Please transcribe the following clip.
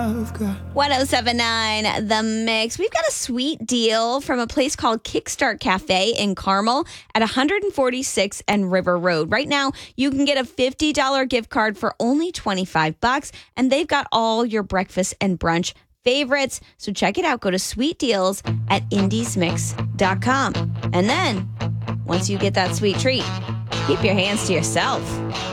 love, girl. 1079 The Mix. We've got a sweet deal from a place called Kickstart Cafe in Carmel at 146 and River Road. Right now, you can get a $50 gift card for only $25, and they've got all your breakfast and brunch favorites. So check it out. Go to Sweet Deals at indiesmix.com. And then, once you get that sweet treat, keep your hands to yourself.